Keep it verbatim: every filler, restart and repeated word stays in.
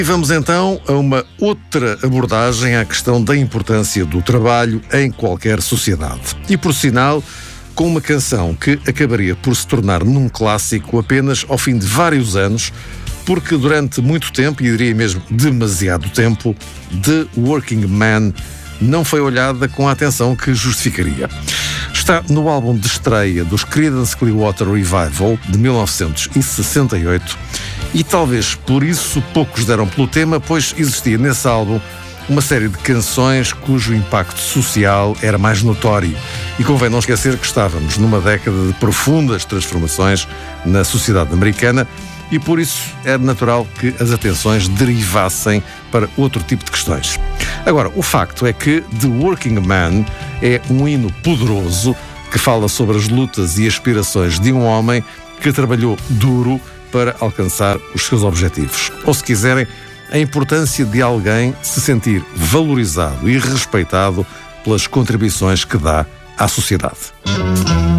E vamos então a uma outra abordagem à questão da importância do trabalho em qualquer sociedade. E por sinal, com uma canção que acabaria por se tornar num clássico apenas ao fim de vários anos, porque durante muito tempo, e diria mesmo demasiado tempo, The Working Man não foi olhada com a atenção que justificaria. Está no álbum de estreia dos Creedence Clearwater Revival, de mil novecentos e sessenta e oito, e talvez por isso poucos deram pelo tema, pois existia nesse álbum uma série de canções cujo impacto social era mais notório. E convém não esquecer que estávamos numa década de profundas transformações na sociedade americana e por isso era natural que as atenções derivassem para outro tipo de questões. Agora, o facto é que The Working Man é um hino poderoso que fala sobre as lutas e aspirações de um homem que trabalhou duro para alcançar os seus objetivos. Ou, se quiserem, a importância de alguém se sentir valorizado e respeitado pelas contribuições que dá à sociedade.